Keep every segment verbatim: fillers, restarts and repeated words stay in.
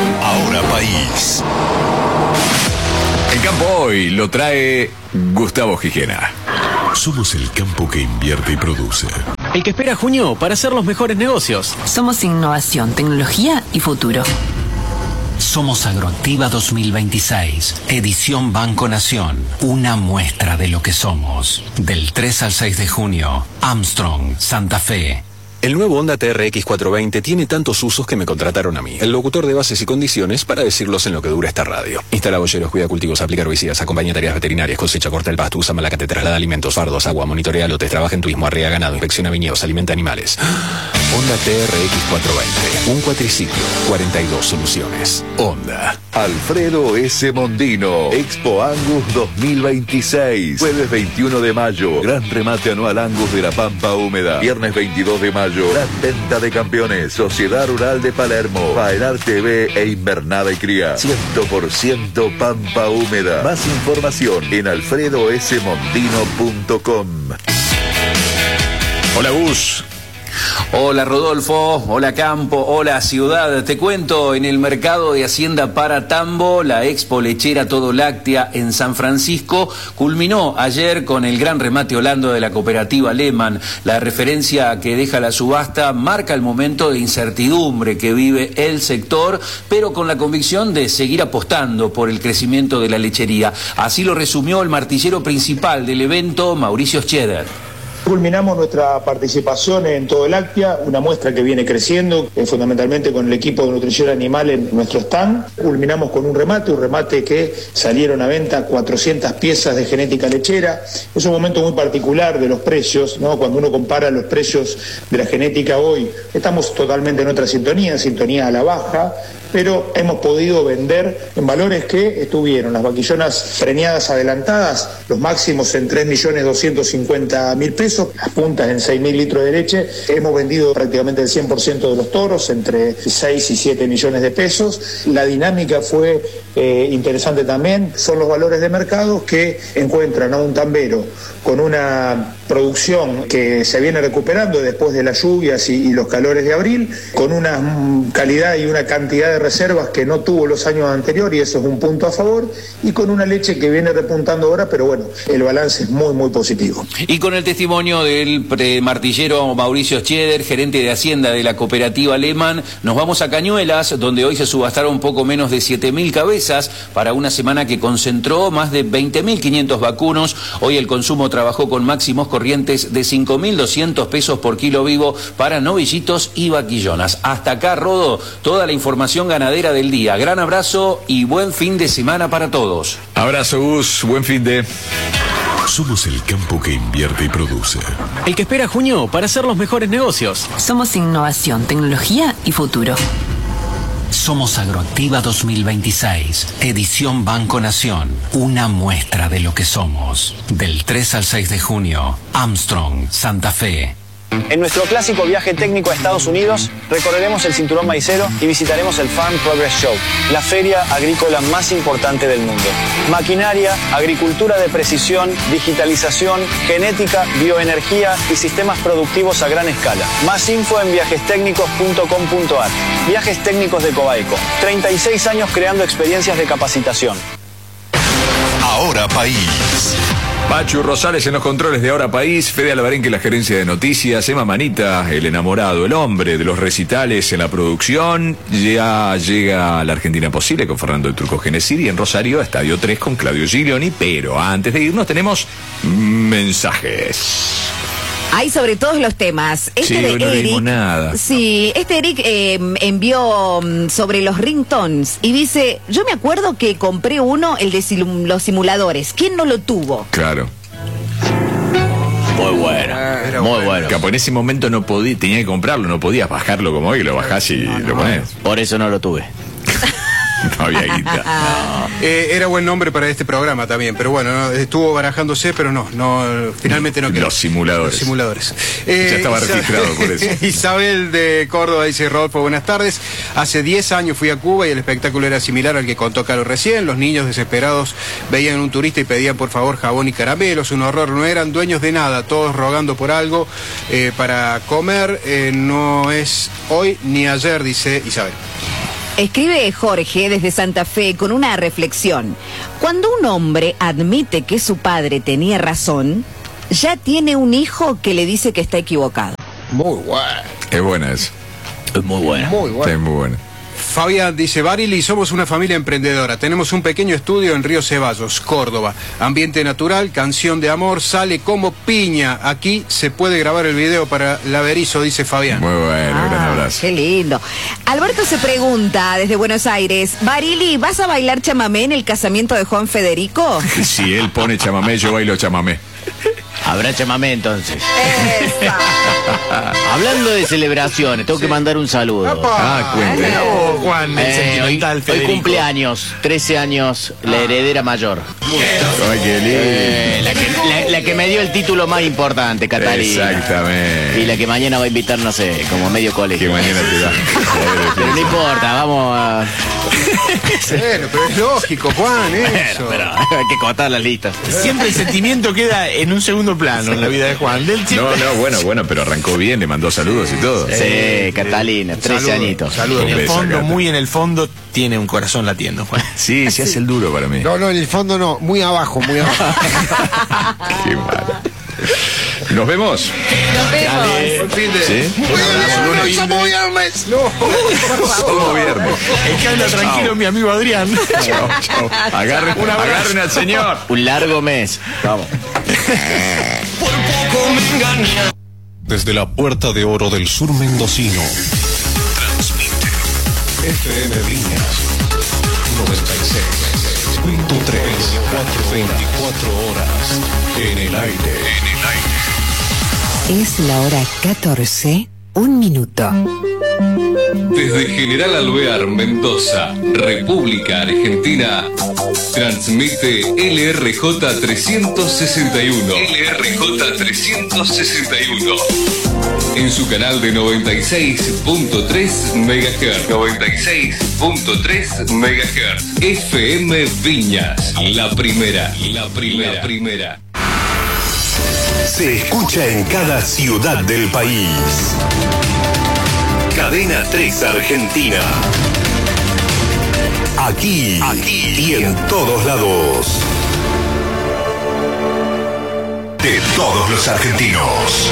Ahora País. El campo hoy lo trae Gustavo Gijena. Somos el campo que invierte y produce. El que espera junio para hacer los mejores negocios. Somos innovación, tecnología y futuro. Somos Agroactiva dos mil veintiséis, edición Banco Nación. Una muestra de lo que somos. Del tres al seis de junio, Armstrong, Santa Fe. El nuevo Honda T R X cuatrocientos veinte tiene tantos usos que me contrataron a mí, el locutor de bases y condiciones, para decirlos en lo que dura esta radio. Instala boyeros, cuida cultivos, aplica herbicidas, acompaña tareas veterinarias, cosecha, corta el pasto, usa malacate, traslada alimentos, fardos, agua, monitorea lotes, trabaja en turismo, arrea ganado, inspecciona viñedos, alimenta animales. Honda T R X cuatrocientos veinte, un cuatriciclo, cuarenta y dos soluciones. Honda. Alfredo S. Mondino, Expo Angus dos mil veintiséis. Jueves veintiuno de mayo, gran remate anual Angus de la Pampa Húmeda. Viernes veintidós de mayo, gran venta de campeones. Sociedad Rural de Palermo, Faenar T V e Invernada y Cría. cien por ciento Pampa Húmeda. Más información en alfredo s mondino punto com. Hola Gus. Hola Rodolfo, hola Campo, hola Ciudad. Te cuento, en el mercado de Hacienda Paratambo, la Expo Lechera Todo Láctea en San Francisco culminó ayer con el gran remate holando de la cooperativa Lehmann. La referencia que deja la subasta marca el momento de incertidumbre que vive el sector, pero con la convicción de seguir apostando por el crecimiento de la lechería. Así lo resumió el martillero principal del evento, Mauricio Scheder. Culminamos nuestra participación en Todo Láctea, una muestra que viene creciendo, eh, fundamentalmente con el equipo de nutrición animal en nuestro stand. Culminamos con un remate, un remate que salieron a venta cuatrocientas piezas de genética lechera. Es un momento muy particular de los precios, ¿no? Cuando uno compara los precios de la genética hoy, estamos totalmente en otra sintonía, sintonía a la baja, pero hemos podido vender en valores que estuvieron las vaquillonas preñadas adelantadas, los máximos en tres millones doscientos cincuenta mil pesos, las puntas en seis mil litros de leche. Hemos vendido prácticamente el cien por ciento de los toros, entre seis y siete millones de pesos. La dinámica fue eh, interesante también, son los valores de mercado que encuentran a un tambero con una producción que se viene recuperando después de las lluvias y, y los calores de abril, con una mm, calidad y una cantidad de reservas que no tuvo los años anteriores, y eso es un punto a favor, y con una leche que viene repuntando ahora, pero bueno, el balance es muy muy positivo. Y con el testimonio del martillero Mauricio Scheder, gerente de Hacienda de la cooperativa Lehmann, nos vamos a Cañuelas, donde hoy se subastaron un poco menos de siete mil cabezas para una semana que concentró más de veinte mil quinientos vacunos. Hoy el consumo trabajó con máximos corrientes de cinco mil doscientos pesos por kilo vivo para novillitos y vaquillonas. Hasta acá, Rodo, toda la información ganadera del día. Gran abrazo y buen fin de semana para todos. Abrazo Gus, buen fin de... Somos el campo que invierte y produce. El que espera junio para hacer los mejores negocios. Somos innovación, tecnología y futuro. Somos Agroactiva dos mil veintiséis, edición Banco Nación. Una muestra de lo que somos. Del tres al seis de junio, Armstrong, Santa Fe. En nuestro clásico viaje técnico a Estados Unidos, recorreremos el cinturón maicero y visitaremos el Farm Progress Show, la feria agrícola más importante del mundo. Maquinaria, agricultura de precisión, digitalización, genética, bioenergía y sistemas productivos a gran escala. Más info en viajes técnicos punto com punto ar. Viajes Técnicos de Cobaeco. treinta y seis años creando experiencias de capacitación. Ahora País. Pachu Rosales en los controles de Ahora País, Fede Alvarenque en la gerencia de noticias, Emma Manita, el enamorado, el hombre de los recitales en la producción. Ya llega a la Argentina Posible con Fernando el Turco Genesiri, en Rosario, Estadio tres con Claudio Giglioni. Pero antes de irnos tenemos mensajes. Hay sobre todos los temas. Este sí, de no Eric, leímos nada. Sí, este Eric eh, envió um, sobre los ringtones y dice, yo me acuerdo que compré uno, el de sim los simuladores. ¿Quién no lo tuvo? Claro. Muy bueno, Era muy bueno. bueno. Capo, en ese momento no podía, tenía que comprarlo, no podías bajarlo como hoy, lo bajás y no, lo no, ponés. Por eso no lo tuve. No había guita. No. Eh, era buen nombre para este programa también, pero bueno, no, estuvo barajándose, pero no, no finalmente no quedó. Los simuladores. Los simuladores. Eh, ya estaba Isabel, registrado por eso. Isabel de Córdoba dice, Rodolfo, buenas tardes. Hace diez años fui a Cuba y el espectáculo era similar al que contó Carlos recién. Los niños desesperados veían a un turista y pedían por favor jabón y caramelos. Un horror, no eran dueños de nada, todos rogando por algo eh, para comer. Eh, no es hoy ni ayer, dice Isabel. Escribe Jorge desde Santa Fe con una reflexión. Cuando un hombre admite que su padre tenía razón, ya tiene un hijo que le dice que está equivocado. Muy bueno. Es buena eso. Es muy buena. Muy Sí, bueno. muy buena. Fabián dice, Barili, somos una familia emprendedora. Tenemos un pequeño estudio en Río Ceballos, Córdoba. Ambiente natural, canción de amor, sale como piña. Aquí se puede grabar el video para Laverizo, dice Fabián. Muy bueno, Ah, gran abrazo. qué lindo. Alberto se pregunta desde Buenos Aires, Barili, ¿vas a bailar chamamé en el casamiento de Juan Federico? Si él pone chamamé, yo bailo chamamé. Habrá chamamé entonces. Esa. Hablando de celebraciones, tengo que mandar un saludo. Ah, cuente. Oh, Juan, el Eh, hoy, sentimental hoy Federico. cumpleaños, trece años, la heredera mayor. Ay, qué lindo. Eh, la, que, la- la que me dio el título más importante, Catalina. Exactamente. Y la que mañana va a invitar, no sé, como medio Que colegio. mañana te da. Pero no importa, vamos a... Bueno, pero es lógico, Juan, eso. Pero hay que contar las listas. Siempre el sentimiento queda en un segundo plano en la vida de Juan. Del No, siempre- no, bueno, bueno, pero arrancó bien, le mandó saludos y todo. Sí, Catalina, trece Saludos, añitos. saludos. En el Beso, fondo, Cata. muy en el fondo, tiene un corazón latiendo, Juan. Sí, se hace el duro para mí. No, no, en el fondo no, muy abajo, muy abajo. Qué mal. Nos vemos. Nos vemos. Buen fin de- ¿Sí? Somos viernes. No. Todo viernes. El que anda tranquilo, mi amigo Adrián. Chau, chau. Agarren, Un abrazo. agarren al señor. Un largo mes. Vamos. Desde la Puerta de Oro del Sur Mendocino. Transmite F M Viñas noventa y seis punto tres, veinticuatro horas en el aire. En el aire. Es la hora catorce, un minuto. Desde General Alvear, Mendoza, República Argentina, transmite L R J trescientos sesenta y uno. L R J trescientos sesenta y uno. En su canal de noventa y seis punto tres megahertz. noventa y seis punto tres megahertz. F M Viñas, la primera, la primera, la primera. Se escucha en cada ciudad del país. Cadena tres Argentina. Aquí, aquí y en todos lados. De todos los argentinos.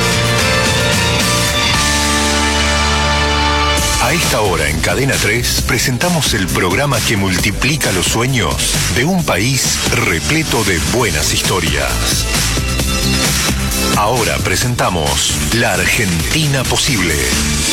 A esta hora en Cadena tres presentamos el programa que multiplica los sueños de un país repleto de buenas historias. Ahora presentamos La Argentina Posible.